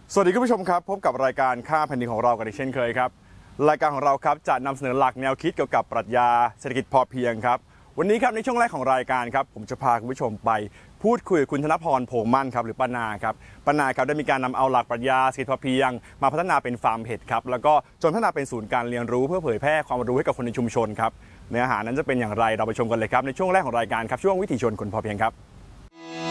สวัสดีคุณผู้ชมครับพบกับรายการค่าแผ่นดินของเรากันอีกเช่นเคยครับรายการของเราครับจะนำเสนอหลักแนวคิดเกี่ยวกับปรัชญาเศรษฐกิจพอเพียงครับวันนี้ครับในช่วงแรกของรายการครับผมจะพาคุณผู้ชมไปพูดคุยกับคุณธนพรโพมั่นครับหรือป้านาครับป้านาครับได้มีการนำเอาหลักปรัชญาเศรษฐกิจพอเพียงมาพัฒนาเป็นฟาร์มเห็ดครับแล้วก็จนพัฒนาเป็นศูนย์การเรียนรู้เพื่อเผยแพร่ความรู้ให้กับคนในชุมชนครับเนื้อหานั้นจะเป็นอย่างไรเราไปชมกันเลยครับในช่วงแรกของรายการครับช่วงวิถีชนคนพอเพียงครับ